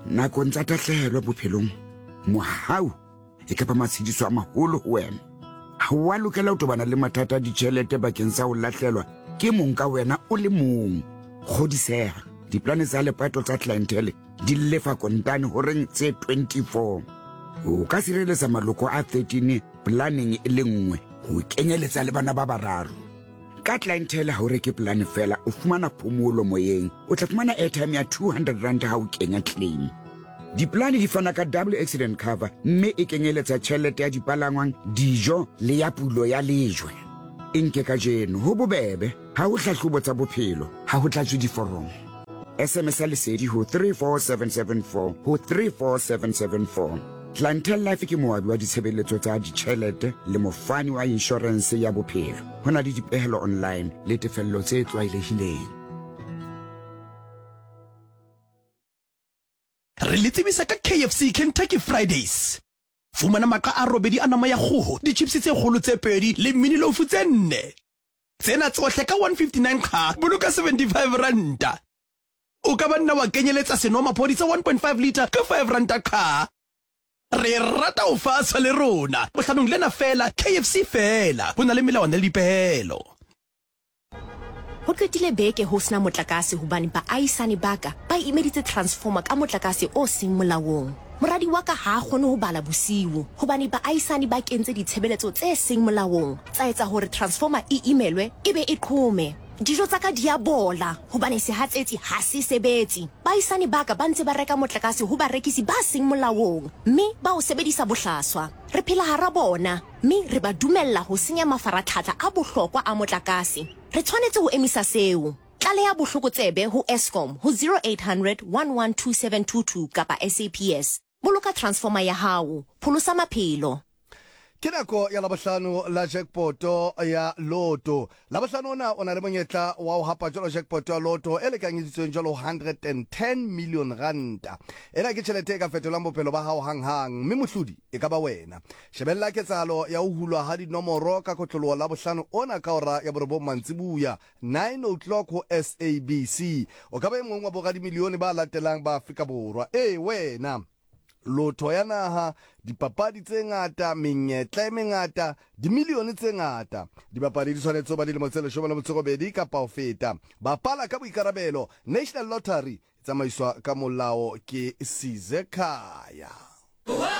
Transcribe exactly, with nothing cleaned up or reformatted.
nakong tsa tahlehelo bophelong mohau e ka ba matshediso a maholo ho wena ha wa lokela ho tobana le mathata a ditjhelete bakeng sa ho lahlelwa ke mong ka wena o le mong kgodiseha diplane tsa lepato tsa clientele di lefa kontane horeng tse twenty-four o ka sireletsa maloko a thirteen planning e le nngwe ho kenyeletsa le bana ba bararo ka clientele ha o reke plan fela o fumana phomolo moyeng o tla fumana airtime ya two hundred rand ha o kenya claim diplane di fana ka double accident cover mme e kenyeletsa tjhelete ya dipalangwang dijo le ya pulo ya lejwe inke ka jeno ho bobebe ha o hlahlobo tsa bophelo ha ho tlatswe diforomo S M S lesedi ho three four seven seven four ho three four seven seven four Clientele Life ke moabi wa ditshebeletso tsa ditjhelete le mofani wa insurance ya bophelo hona le dipehelo online le tefello tse tlwaelehileng re letsebisa ka K F C Kentucky Fridays fumana maka a robedi a nama ya kgoho di-chips tse kgolo tse pedi le mini loaf tse nne tsena tsohle ka one fifty-nine ka boloka seventy-five ranta o ka banna wa kenyeletsa senomaphodi sa one point five litre ka five ranta ka re rata o fasa le rona bohlanong lena fela K F C fela bona le melawana le dipehelo ho qetile beke ho sena motlakase hobane ba aisane baka ba imeditse transformer ka motlakase o seng molaong moradi wa ka ha kgone ho bala bosiu hobane ba aisane ba kentse ditshebeletso tse seng molaong tsa etsa hore transformer e imelwe ebe e qhome dijo tsa ka dia bola hobane sehatsetsi ha se sebetse ba aisane baka ba ntse ba reka motlakase ho barekisi ba seng molaong mme ba o sebedisa bohlaswa re phela hara bona mme re ba dumella ho senya mafaratlhatlha a bohlokwa a motlakase re tshwanetse ho emisa seo tlaleha bohlokotsebe ho Eskom ho zero eight hundred one one two seven two two kapa S A P S boloka transformer ya hao pholosa maphelo ke nako ya labohlano la jackpoto ya loto labohlano ona ona le monyetla wa ho hapa jalo jackpoto ya loto e lekanyeditsweng jalo one hundred ten million ranta ena ke tjhelete e ka fetolang bophelo ba hao hanghang mme mohlodi e ka ba wena shebella ketsalo ya ho hulwa ha dinomoro ka kotlolo la bohlano ona ka ora ya borobo mantsibuya nine o'clock ho S A B C o ka ba mongwe wa bogadi milione ba latelang ba Afrika Borwa e wena loto ya naha dipapadi tse ngata menyetla e mengata dimilione tse ngata dipapadi di tshwanetse ba dilemo tse leshome le metso e robedi kapa ho feta bapala ka boikarabelo National Lottery tsamaiswa ka molao ke Sizekaya.